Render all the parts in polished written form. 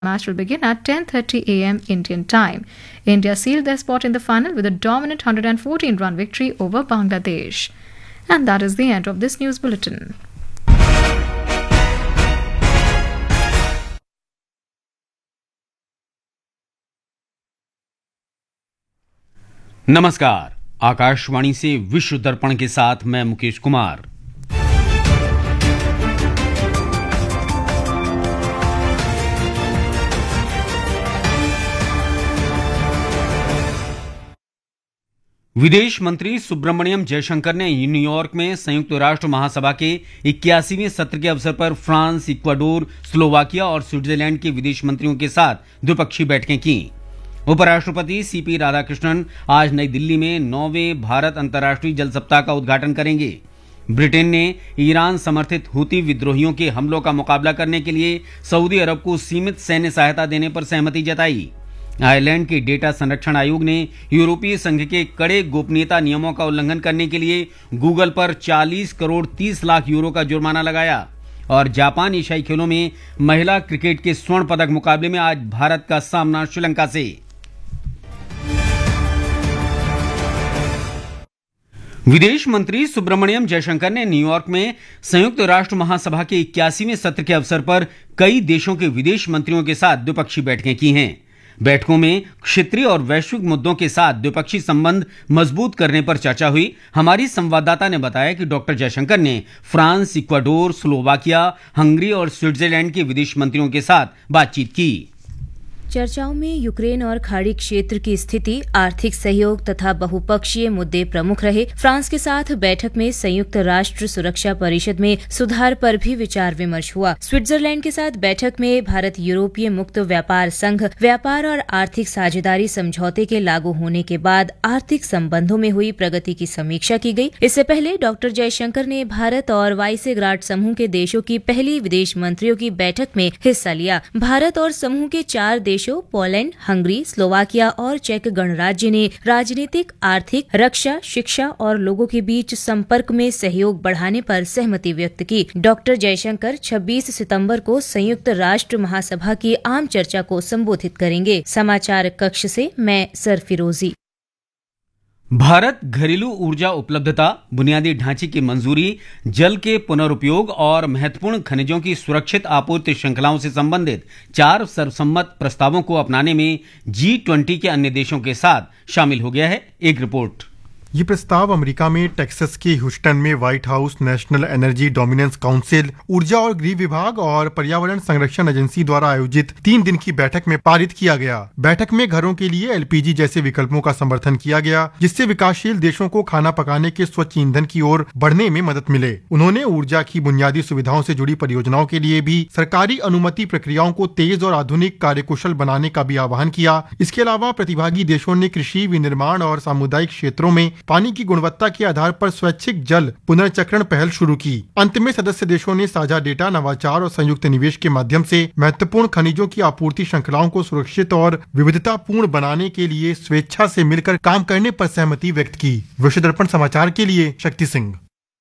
match will begin at 10:30 a.m. Indian time. India sealed their spot in the final with a dominant 114-run victory over Bangladesh. And that is the end of this news bulletin. नमस्कार, आकाशवाणी से विश्व दर्पण के साथ मैं मुकेश कुमार। विदेश मंत्री सुब्रमण्यम जयशंकर ने न्यूयॉर्क में संयुक्त राष्ट्र महासभा के 81वें सत्र के अवसर पर फ्रांस, इक्वाडोर, स्लोवाकिया और स्विट्जरलैंड के विदेश मंत्रियों के साथ द्विपक्षीय बैठकें की। उपराष्ट्रपति सीपी राधाकृष्णन आज नई दिल्ली में 9वें भारत अंतर्राष्ट्रीय जल सप्ताह का उद्घाटन करेंगे। ब्रिटेन ने ईरान समर्थित हूती विद्रोहियों के हमलों का मुकाबला करने के लिए सऊदी अरब को सीमित सैन्य सहायता देने पर सहमति जताई। आयरलैंड के डेटा संरक्षण आयोग ने यूरोपीय संघ के कड़े गोपनीयता नियमों का उल्लंघन करने के लिए गूगल पर 40 करोड़ 30 लाख यूरो का जुर्माना लगाया। और जापान एशियाई खेलों में महिला क्रिकेट के स्वर्ण पदक मुकाबले में आज भारत का सामना श्रीलंका से। विदेश मंत्री सुब्रमण्यम जयशंकर ने न्यूयॉर्क में संयुक्त राष्ट्र महासभा के 81वें सत्र के अवसर पर कई देशों के विदेश मंत्रियों के साथ द्विपक्षीय बैठकें की हैं। बैठकों में क्षेत्रीय और वैश्विक मुद्दों के साथ द्विपक्षीय संबंध मजबूत करने पर चर्चा हुई। हमारी संवाददाता ने बताया कि डॉक्टर जयशंकर ने फ्रांस, इक्वाडोर, स्लोवाकिया, हंगरी और स्विट्जरलैंड के विदेश मंत्रियों के साथ बातचीत की। चर्चाओं में यूक्रेन और खाड़ी क्षेत्र की स्थिति, आर्थिक सहयोग तथा बहुपक्षीय मुद्दे प्रमुख रहे। फ्रांस के साथ बैठक में संयुक्त राष्ट्र सुरक्षा परिषद में सुधार पर भी विचार विमर्श हुआ। स्विट्जरलैंड के साथ बैठक में भारत यूरोपीय मुक्त व्यापार संघ व्यापार और आर्थिक साझेदारी समझौते के लागू होने के बाद आर्थिक संबंधों में हुई प्रगति की समीक्षा की गई। इससे पहले डॉक्टर जयशंकर ने भारत और वाइसेग्राड समूह के देशों की पहली विदेश मंत्रियों की बैठक में हिस्सा लिया। भारत और समूह के 4 देशों पोलैंड, हंगरी, स्लोवाकिया और चेक गणराज्य ने राजनीतिक, आर्थिक, रक्षा, शिक्षा और लोगों के बीच संपर्क में सहयोग बढ़ाने पर सहमति व्यक्त की। डॉक्टर जयशंकर 26 सितंबर को संयुक्त राष्ट्र महासभा की आम चर्चा को संबोधित करेंगे। समाचार कक्ष से मैं सरफिरोजी। भारत घरेलू ऊर्जा उपलब्धता, बुनियादी ढांचे की मंजूरी, जल के पुनरुपयोग और महत्वपूर्ण खनिजों की सुरक्षित आपूर्ति श्रृंखलाओं से संबंधित 4 सर्वसम्मत प्रस्तावों को अपनाने में G20 के अन्य देशों के साथ शामिल हो गया है। एक रिपोर्ट। ये प्रस्ताव अमेरिका में टेक्सास के ह्यूस्टन में white house, national energy dominance council, ऊर्जा और गृह विभाग और पर्यावरण संरक्षण एजेंसी द्वारा आयोजित 3 दिन की बैठक में पारित किया गया। बैठक में घरों के लिए LPG जैसे विकल्पों का समर्थन किया गया, जिससे विकासशील देशों को खाना पकाने के स्वच्छ ईंधन की ओर बढ़ने में मदद मिले। उन्होंने ऊर्जा की बुनियादी सुविधाओं से जुड़ी परियोजनाओं के लिए भी सरकारी अनुमति प्रक्रियाओं को तेज और आधुनिक कार्यकुशल बनाने का भी आह्वान किया। इसके अलावा प्रतिभागी देशों ने कृषि, विनिर्माण और सामुदायिक क्षेत्रों में पानी की गुणवत्ता के आधार पर स्वैच्छिक जल पुनर्चक्रण पहल शुरू की। अंत में सदस्य देशों ने साझा डेटा, नवाचार और संयुक्त निवेश के माध्यम से महत्वपूर्ण खनिजों की आपूर्ति श्रृंखलाओं को सुरक्षित और विविधतापूर्ण बनाने के लिए स्वेच्छा से मिलकर काम करने पर सहमति व्यक्त की। विश्व दर्पण समाचार के लिए शक्ति सिंह।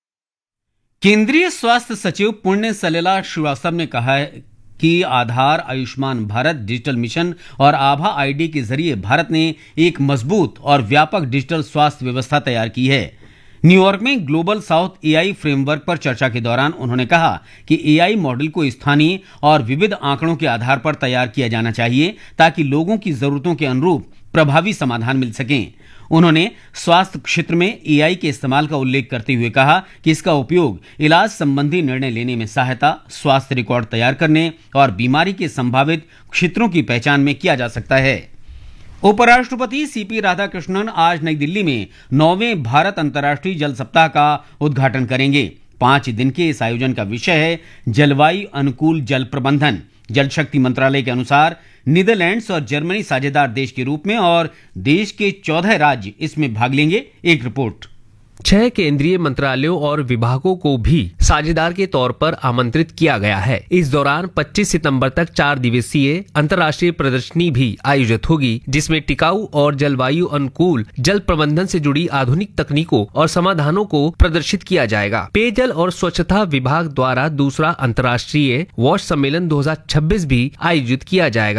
केंद्रीय स्वास्थ्य सचिव पुण्य सलिला श्रीवास्तव ने कहा है कि आधार, आयुष्मान भारत डिजिटल मिशन और आभा आईडी के जरिए भारत ने एक मजबूत और व्यापक डिजिटल स्वास्थ्य व्यवस्था तैयार की है। न्यूयॉर्क में ग्लोबल साउथ AI फ्रेमवर्क पर चर्चा के दौरान उन्होंने कहा कि AI मॉडल को स्थानीय और विविध आंकड़ों के आधार पर तैयार किया जाना चाहिए ताकि लोगों की जरूरतों के अनुरूप प्रभावी समाधान मिल सकें। उन्होंने स्वास्थ्य क्षेत्र में AI के इस्तेमाल का उल्लेख करते हुए कहा कि इसका उपयोग इलाज संबंधी निर्णय लेने में सहायता, स्वास्थ्य रिकॉर्ड तैयार करने और बीमारी के संभावित क्षेत्रों की पहचान में किया जा सकता है। उपराष्ट्रपति सीपी राधाकृष्णन आज नई दिल्ली में 9वें भारत अंतर्राष्ट्रीय जल सप्ताह का उद्घाटन करेंगे। 5 दिन के इस आयोजन का विषय है जलवायु अनुकूल जल प्रबंधन। जल शक्ति मंत्रालय के अनुसार नीदरलैंड्स और जर्मनी साझेदार देश के रूप में और देश के 14 राज्य इसमें भाग लेंगे। एक रिपोर्ट। 6 केंद्रीय मंत्रालयों और विभागों को भी साझेदार के तौर पर आमंत्रित किया गया है। इस दौरान 25 सितंबर तक 4 दिवसीय अंतर्राष्ट्रीय प्रदर्शनी भी आयोजित होगी, जिसमें टिकाऊ और जलवायु अनुकूल जल प्रबंधन से जुड़ी आधुनिक तकनीकों और समाधानों को प्रदर्शित किया जाएगा। पेयजल और स्वच्छता विभाग द्वारा दूसरा अंतर्राष्ट्रीय वॉश सम्मेलन 2026 भी आयोजित किया जाएगा।